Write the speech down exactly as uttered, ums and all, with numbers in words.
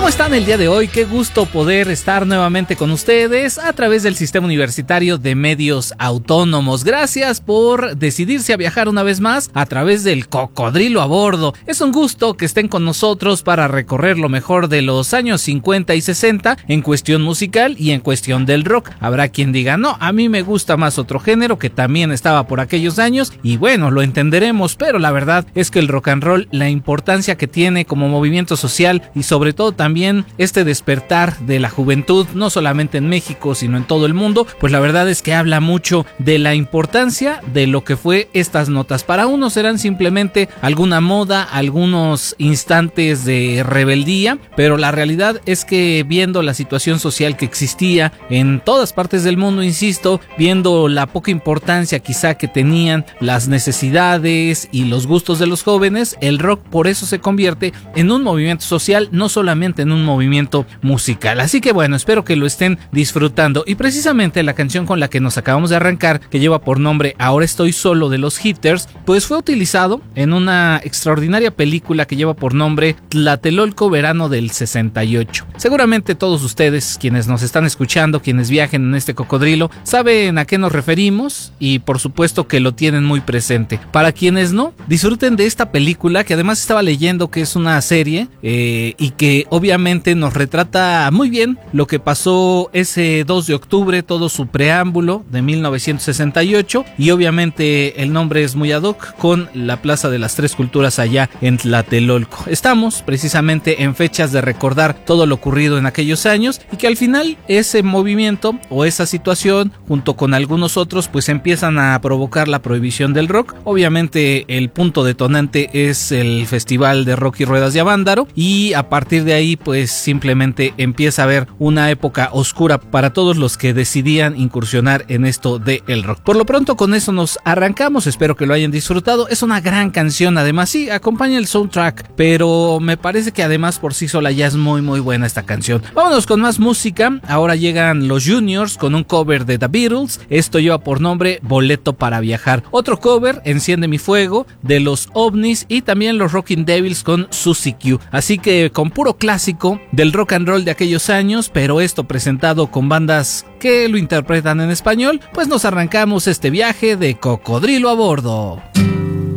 ¿Cómo están el día de hoy? Qué gusto poder estar nuevamente con ustedes a través del Sistema Universitario de Medios Autónomos. Gracias por decidirse a viajar una vez más a través del Cocodrilo a Bordo. Es un gusto que estén con nosotros para recorrer lo mejor de los años cincuenta y sesenta en cuestión musical y en cuestión del rock. Habrá quien diga, no, a mí me gusta más otro género que también estaba por aquellos años, y bueno, lo entenderemos, pero la verdad es que el rock and roll, la importancia que tiene como movimiento social y sobre todo también este despertar de la juventud, no solamente en México sino en todo el mundo, pues la verdad es que habla mucho de la importancia de lo que fue estas notas. Para unos eran simplemente alguna moda, algunos instantes de rebeldía, pero la realidad es que viendo la situación social que existía en todas partes del mundo, insisto, viendo la poca importancia quizá que tenían las necesidades y los gustos de los jóvenes, el rock por eso se convierte en un movimiento social, no solamente en un movimiento musical. Así que bueno, espero que lo estén disfrutando, y precisamente la canción con la que nos acabamos de arrancar, que lleva por nombre Ahora estoy solo, de los Hitters, pues fue utilizado en una extraordinaria película que lleva por nombre Tlatelolco Verano del sesenta y ocho. Seguramente todos ustedes, quienes nos están escuchando, quienes viajen en este cocodrilo, saben a qué nos referimos y por supuesto que lo tienen muy presente. Para quienes no, disfruten de esta película, que además estaba leyendo que es una serie eh, y que obviamente nos retrata muy bien lo que pasó ese dos de octubre, todo su preámbulo de mil novecientos sesenta y ocho, y obviamente el nombre es muy ad hoc con la Plaza de las Tres Culturas allá en Tlatelolco. Estamos precisamente en fechas de recordar todo lo ocurrido en aquellos años, y que al final ese movimiento o esa situación junto con algunos otros pues empiezan a provocar la prohibición del rock. Obviamente el punto detonante es el Festival de Rock y Ruedas de Avándaro, y a partir de ahí pues simplemente empieza a haber una época oscura para todos los que decidían incursionar en esto del rock. Por lo pronto con eso nos arrancamos, espero que lo hayan disfrutado. Es una gran canción, además sí, acompaña el soundtrack, pero me parece que además por sí sola ya es muy muy buena esta canción. Vámonos con más música. Ahora llegan los Juniors con un cover de The Beatles. Esto lleva por nombre Boleto para Viajar. Otro cover, Enciende mi Fuego, de los OVNIs, y también los Rockin' Devils con Suzy Q. Así que con puro clásico del rock and roll de aquellos años, pero esto presentado con bandas que lo interpretan en español, pues nos arrancamos este viaje de Cocodrilo a Bordo.